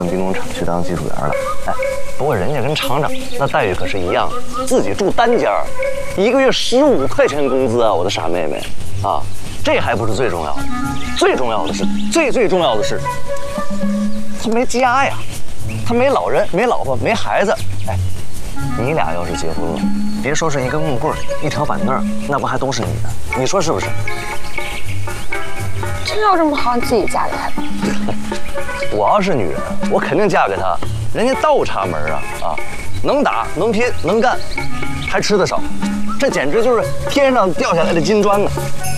兵工厂去当技术员了。哎，不过人家跟厂长那待遇可是一样的，自己住单间，1个月15块钱工资啊！我的傻妹妹啊，这还不是最重要的，最重要的是，最重要的是，他没家呀，他没老人，没老婆，没孩子。哎，你俩要是结婚了，别说是一根木棍、一条板凳，那不还都是你的？你说是不是？ 真要这么好，自己嫁给他吧。 我要是女人，我肯定嫁给他。人家倒插门啊，能打能拼能干，还吃得少，这简直就是天上掉下来的金砖呢。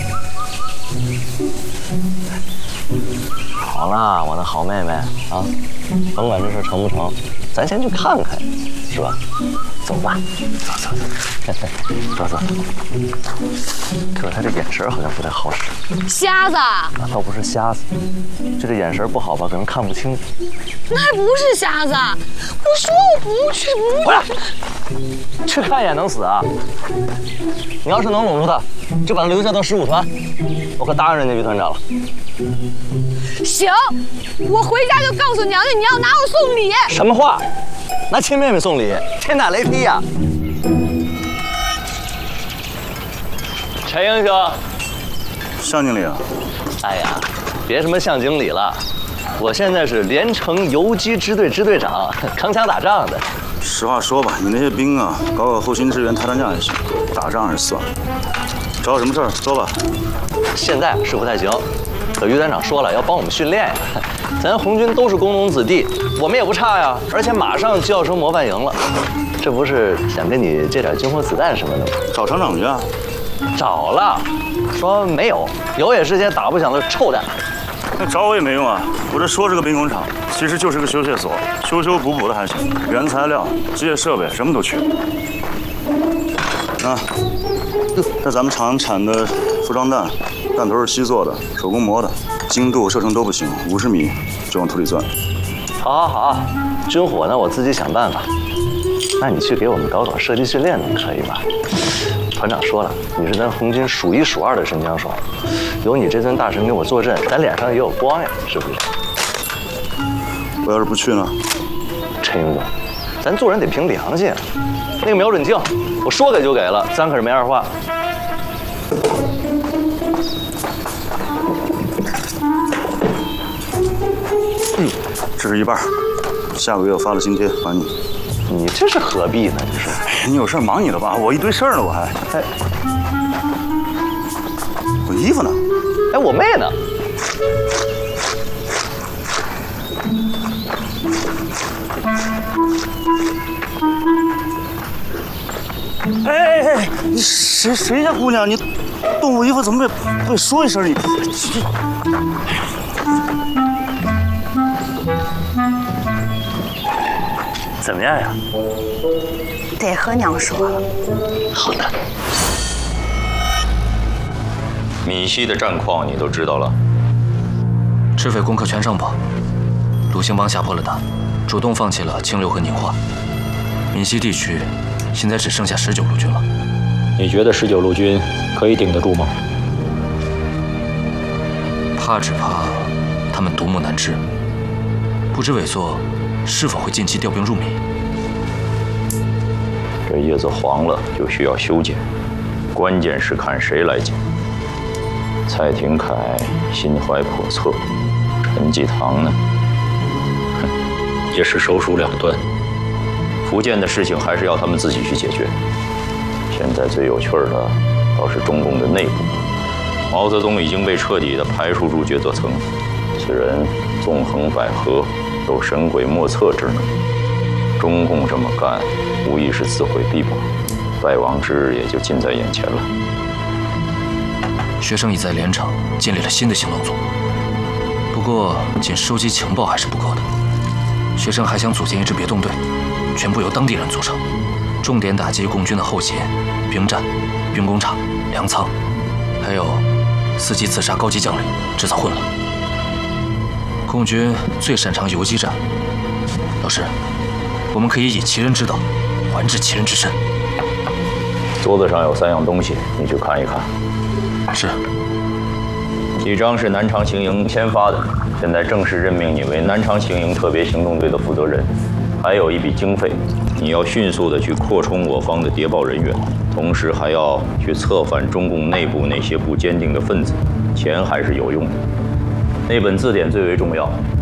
好啦，我的好妹妹啊，甭管这事成不成，咱先去看看，是吧？走吧，走。可他这眼神好像不太好使。 瞎子， 倒不是瞎子，这眼神不好吧，可能看不清。 那还不是瞎子？我说我不去， 不去看也能死啊！你要是能拢住他，就把他留下当15团，我可答应人家于团长了。 行，我回家就告诉娘娘，你要拿我送礼。 什么话？拿亲妹妹送礼，天打雷劈呀！陈英雄， 向经理啊！ 哎呀，别什么向经理了，我现在是连城游击支队支队长，扛枪打仗的。 实话说吧，你那些兵啊，搞搞后勤支援、抬抬架也行，打仗还是算了。找我什么事儿说吧。 现在是不太行，可于团长说了要帮我们训练呀。咱红军都是工农子弟，我们也不差呀，而且马上就要升模范营了。这不是想跟你借点军火子弹什么的吗？ 找厂长去啊？ 找了，说没有，有也是些打不响的臭弹。 那找我也没用啊！我这说是个兵工厂，其实就是个修械所，修修补补的还行，原材料、机械设备什么都缺。啊，这咱们厂产的服装弹，弹头是锡做的，手工磨的，精度、射程都不行，50米就往土里钻。 好，军火呢我自己想办法。那你去给我们搞搞射击训练总可以吧？团长说了，你是咱红军数1数2的神枪手，有你这尊大神给我坐镇，咱脸上也有光呀，是不是？ 我要是不去呢？ 陈英总，咱做人得凭良心。那个瞄准镜，我说给就给了，咱可是没二话。 这是一半，下个月我发了津贴还你。 你这是何必呢？这是。 你有事忙你的吧，我一堆事儿呢，我还。哎，我衣服呢？ 哎，我妹呢？ 哎，你谁家姑娘？你动我衣服怎么不说一声你？ 怎么样呀？ 得和娘说了。 好的。 闽西的战况你都知道了。 赤匪攻克全上堡，鲁兴帮吓破了胆，主动放弃了清流和宁化。闽西地区现在只剩下19路军了。 你觉得19路军可以顶得住吗？ 只怕他们独木难支，不知伟祚是否会近期调兵入闽？ 这叶子黄了就需要修剪，关键是看谁来剪。蔡廷锴心怀叵测，陈济棠呢，也是手鼠两端。福建的事情还是要他们自己去解决。现在最有趣的倒是中共的内部，毛泽东已经被彻底的排除出决策层，此人纵横捭阖，有神鬼莫测之能。中共这么干，无疑是自毁臂膀，败亡之日也就近在眼前了。 学生已在连城建立了新的行动组，不过仅收集情报还是不够的。学生还想组建一支别动队，全部由当地人组成，重点打击共军的后勤、兵站、兵工厂、粮仓，还有伺机刺杀高级将领，制造混乱。共军最擅长游击战，老师，我们可以以其人之道还治其人之身。 桌子上有3样东西，你去看一看。 是。 一张是南昌行营签发的，现在正式任命你为南昌行营特别行动队的负责人。还有一笔经费，你要迅速的去扩充我方的谍报人员，同时还要去策反中共内部那些不坚定的分子，钱还是有用的。那本字典最为重要，